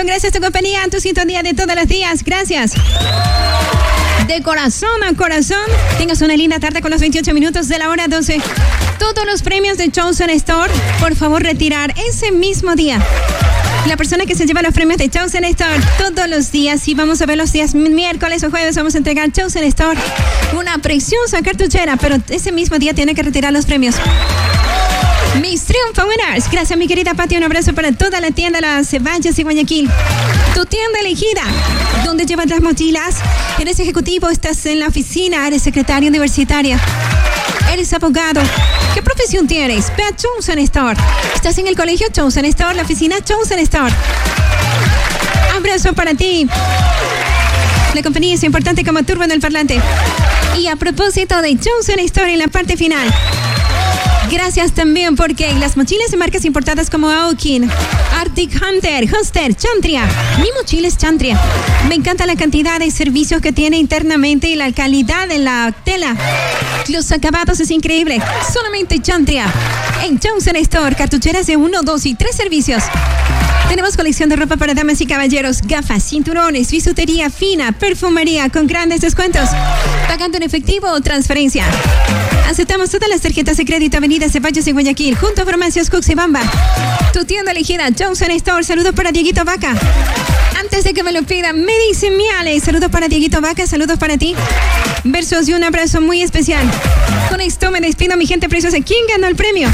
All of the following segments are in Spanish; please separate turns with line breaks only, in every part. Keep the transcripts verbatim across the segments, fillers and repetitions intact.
atención, gracias a tu compañía, tu sintonía de todos los días. Gracias. De corazón a corazón, tengas una linda tarde con los veintiocho minutos de la hora doce. Todos los premios de Chosen Store, por favor, retirar ese mismo día. La persona que se lleva los premios de Chosen Store todos los días, y vamos a ver los días miércoles o jueves, vamos a entregar Chosen Store una preciosa cartuchera, pero ese mismo día tiene que retirar los premios. Mis Triunfo Winners, gracias mi querida Pati, un abrazo para toda la tienda Las Ceballos y Guayaquil. Tu tienda elegida, donde llevas las mochilas. Eres ejecutivo, estás en la oficina, eres secretaria universitaria, eres abogado. ¿Qué profesión tienes? Ve a Chosen Store. ¿Estás en el colegio? Chosen Store, la oficina Chosen Store. Abrazo para ti. La compañía es importante como Turbo en el parlante. Y a propósito de Chosen Store en la parte final, gracias también porque las mochilas de marcas importadas como Aokin, Arctic Hunter, Hoster, Chantria. Mi mochila es Chantria. Me encanta la cantidad de servicios que tiene internamente y la calidad de la tela. Los acabados es increíble. Solamente Chantria. En Chosen Store, cartucheras de uno, dos y tres servicios. Tenemos colección de ropa para damas y caballeros, gafas, cinturones, bisutería fina, perfumería con grandes descuentos. Pagando en efectivo o transferencia. Aceptamos todas las tarjetas de crédito. Avenida Ceballos en Guayaquil, junto a Farmacias Cuxibamba. Tu tienda elegida, Chosen Store. Saludos para Dieguito Vaca. Antes de que me lo pidan, me dice mi Ale. Saludos para Dieguito Vaca, saludos para ti. Versos y un abrazo muy especial. Con esto me despido, mi gente preciosa. ¿Quién ganó el premio?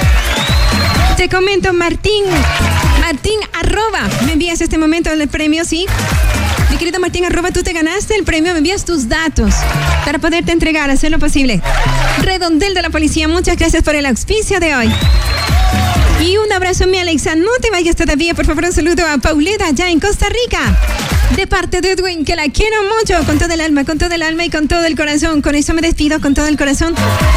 Te comento, Martín. Martín, arroba. Me envías este momento el premio, ¿sí? Mi querido Martín, arroba, tú te ganaste el premio. Me envías tus datos para poderte entregar, hacer lo posible. Redondel de la Policía, muchas gracias por el auspicio de hoy. Y un abrazo, mi Alexa. No te vayas todavía, por favor. Un saludo a Pauleta, allá en Costa Rica. De parte de Edwin, que la quiero mucho, con todo el alma, con todo el alma y con todo el corazón. Con eso me despido, con todo el corazón.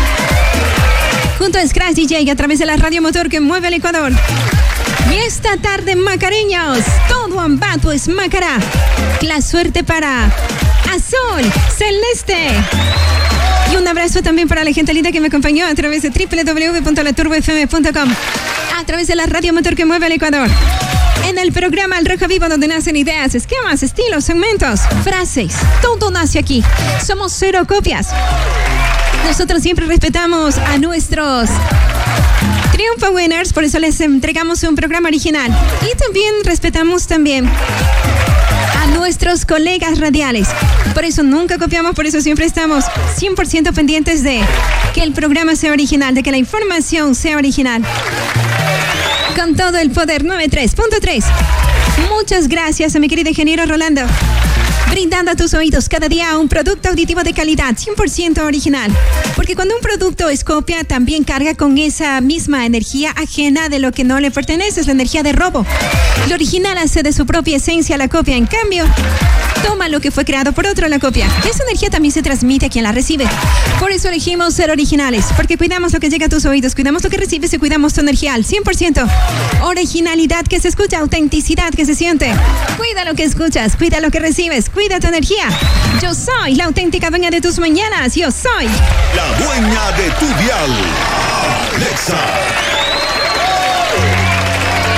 Junto a Scratch D J, a través de la radio motor que mueve el Ecuador. Y esta tarde, macareños, todo Ambato es Macará. La suerte para Azul Celeste. Y un abrazo también para la gente linda que me acompañó a través de doble u doble u doble u punto la turbo f m punto com, a través de la radio motor que mueve el Ecuador. En el programa El Rojo Vivo, donde nacen ideas, esquemas, estilos, segmentos, frases, todo nace aquí. Somos cero copias. Nosotros siempre respetamos a nuestros Triunfo Winners, por eso les entregamos un programa original. Y también respetamos también a nuestros colegas radiales. Por eso nunca copiamos, por eso siempre estamos cien por ciento pendientes de que el programa sea original, de que la información sea original. Con todo el poder, noventa y tres punto tres. Muchas gracias a mi querido ingeniero Rolando. Brindando a tus oídos cada día un producto auditivo de calidad, cien por ciento original. Porque cuando un producto es copia, también carga con esa misma energía ajena de lo que no le pertenece, es la energía de robo. Lo original hace de su propia esencia la copia, en cambio, toma lo que fue creado por otro, la copia. Esa energía también se transmite a quien la recibe. Por eso elegimos ser originales, porque cuidamos lo que llega a tus oídos, cuidamos lo que recibes y cuidamos tu energía al cien por ciento. Originalidad que se escucha, autenticidad que se siente. Cuida lo que escuchas, cuida lo que recibes, cuida tu energía. Yo soy la auténtica dueña de tus mañanas. Yo soy
la dueña de tu dial, Alexa.